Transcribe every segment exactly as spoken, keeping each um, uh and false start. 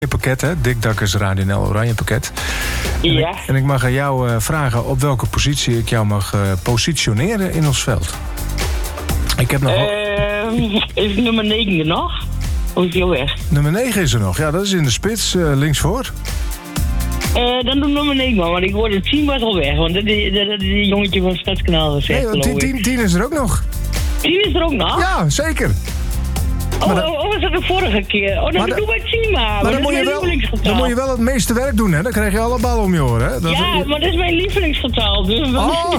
pakket, hè? Dick Dakkers Radio N L Oranje pakket. En Ja. ik, en ik mag aan jou uh, vragen op welke positie ik jou mag uh, positioneren in ons veld. Ik heb nog... Uh, is nummer negen er nog? Of is die al weg? Nummer negen is er nog. Ja, dat is in de spits, uh, linksvoor. Uh, dan doe nummer negen maar, want ik word het tien was al weg. Want dat is, dat is die jongetje van Stadskanaal gezegd, Nee, tien, tien is er ook nog. tien is er ook nog? Ja, zeker. Oh, Maar dat, oh, was dat de vorige keer? Oh, dan doen wij tien maar. Maar dan moet, je wel, dan moet je wel het meeste werk doen, hè? Dan krijg je alle ballen om je oren, hè? Dat ja, is, maar dat is mijn lievelingsgetal. Dus oh.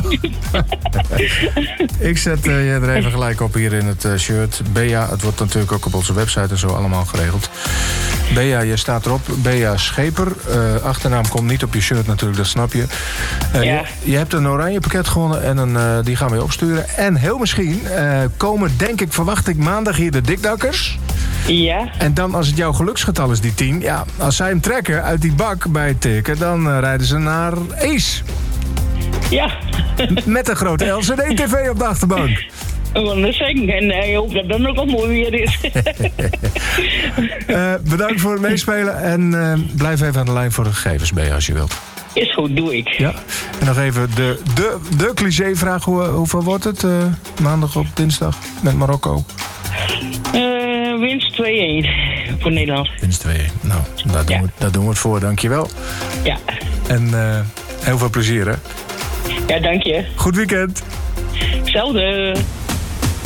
Ik zet uh, je er even gelijk op hier in het uh, shirt. Bea, het wordt natuurlijk ook op onze website en zo allemaal geregeld. Bea, je staat erop. Bea Scheper. Uh, achternaam komt niet op je shirt natuurlijk, dat snap je. Uh, ja. je. Je hebt een oranje pakket gewonnen en een, uh, die gaan we je opsturen. En heel misschien uh, komen, denk ik, verwacht ik maandag hier de Dick Dakkers. Ja. En dan als het jouw geluksgetal is, die tien. Ja, als zij hem trekken uit die bak bij het tikken, dan uh, rijden ze naar Ace. Ja. Met een grote L C D-tv op de achterbank. Dat zeker. En ik hoop dat dat ook al mooi weer is. uh, bedankt voor het meespelen. En uh, blijf even aan de lijn voor de gegevens bij als je wilt. Is goed, doe ik. Ja. En nog even de, de, de cliché-vraag. Hoe, hoeveel wordt het uh, maandag op dinsdag met Marokko? Uh, winst twee-één voor Nederland. Winst twee-één. Nou, daar doen, ja. we, daar doen we het voor. Dankjewel. Ja. En uh, heel veel plezier, hè? Ja, dank je. Goed weekend. Hetzelfde.